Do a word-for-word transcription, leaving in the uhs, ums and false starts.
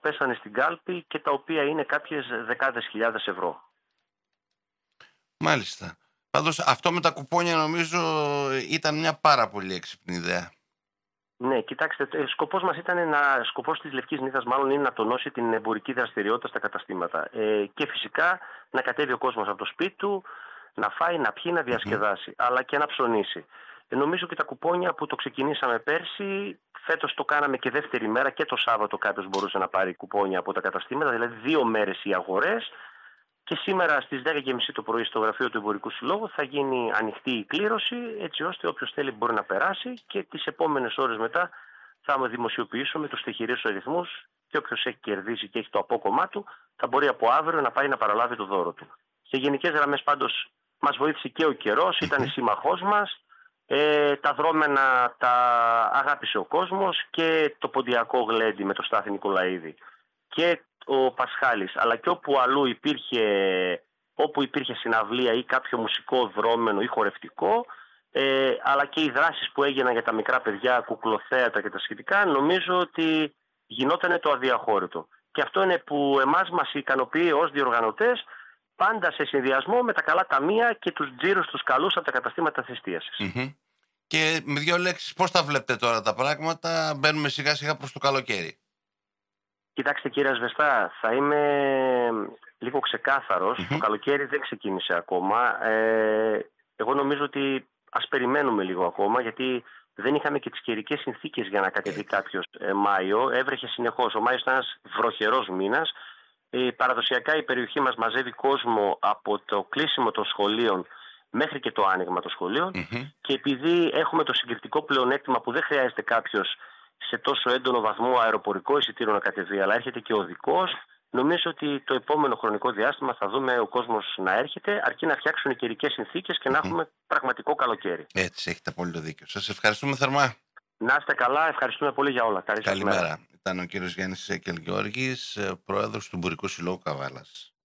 πέσανε στην κάλπη και τα οποία είναι κάποιες δεκάδες χιλιάδες ευρώ. Μάλιστα. Πάντως αυτό με τα κουπόνια νομίζω ήταν μια πάρα πολύ έξυπνη ιδέα. Ναι, κοιτάξτε, σκοπός μας ήταν να, σκοπός της Λευκής Νύχτας μάλλον είναι να τονώσει την εμπορική δραστηριότητα στα καταστήματα. Ε, και φυσικά να κατέβει ο κόσμος από το σπίτι του, να φάει, να πιει, να διασκεδάσει, mm-hmm. αλλά και να ψωνίσει. Ε, νομίζω και τα κουπόνια που το ξεκινήσαμε πέρσι, φέτος το κάναμε και δεύτερη μέρα και το Σάββατο κάποιος μπορούσε να πάρει κουπόνια από τα καταστήματα, δηλαδή δύο μέρες οι αγορές. Και σήμερα στις δέκα και μισή το πρωί στο γραφείο του Εμπορικού Συλλόγου θα γίνει ανοιχτή η κλήρωση, έτσι ώστε όποιος θέλει μπορεί να περάσει και τις επόμενες ώρες μετά θα δημοσιοποιήσουμε τους τυχερούς αριθμούς και όποιος έχει κερδίσει και έχει το απόκομμά του θα μπορεί από αύριο να πάει να παραλάβει το δώρο του. Σε γενικές γραμμές πάντως μας βοήθησε και ο καιρός, ήταν σύμμαχός μας, ε, τα δρόμενα τα αγάπησε ο κόσμος και το ποντιακό γλέντι με το Στάθη Νικολαίδη και ο Πασχάλης, αλλά και όπου αλλού υπήρχε, όπου υπήρχε συναυλία ή κάποιο μουσικό δρόμενο ή χορευτικό, ε, αλλά και οι δράσεις που έγιναν για τα μικρά παιδιά, κουκλοθέατα και τα σχετικά, νομίζω ότι γινόταν το αδιαχώρητο. Και αυτό είναι που εμάς μας ικανοποιεί ως διοργανωτές, πάντα σε συνδυασμό με τα καλά ταμεία και τους τζίρους τους καλούς από τα καταστήματα εστίασης. Mm-hmm. Και με δύο λέξεις, πώς τα βλέπετε τώρα τα πράγματα, μπαίνουμε σιγά σιγά προς το καλοκαίρι? Κοιτάξτε κύριε Ασβεστά, θα είμαι λίγο ξεκάθαρος. Mm-hmm. Το καλοκαίρι δεν ξεκίνησε ακόμα. Ε, εγώ νομίζω ότι ας περιμένουμε λίγο ακόμα, γιατί δεν είχαμε και τις καιρικές συνθήκες για να κατεβεί κάποιος ε, Μάιο. Έβρεχε συνεχώς. Ο Μάιος ήταν ένας βροχερός μήνας. Ε, παραδοσιακά η περιοχή μας μαζεύει κόσμο από το κλείσιμο των σχολείων μέχρι και το άνοιγμα των σχολείων. Mm-hmm. Και επειδή έχουμε το συγκριτικό πλεονέκτημα που δεν χρειάζεται κάποιος σε τόσο έντονο βαθμό αεροπορικό εισιτήριο να κατεβεί, αλλά έρχεται και οδικός, νομίζω ότι το επόμενο χρονικό διάστημα θα δούμε ο κόσμος να έρχεται, αρκεί να φτιάξουν οι καιρικές συνθήκες και να mm-hmm. έχουμε πραγματικό καλοκαίρι. Έτσι, έχετε απόλυτο δίκιο. Σας ευχαριστούμε θερμά. Να είστε καλά, ευχαριστούμε πολύ για όλα. Καλή Καλημέρα. Ήταν ο κύριος Γιάννης Σέκελ Γιώργης, πρόεδρος του Εμπορικού Συλλόγου Καβάλας.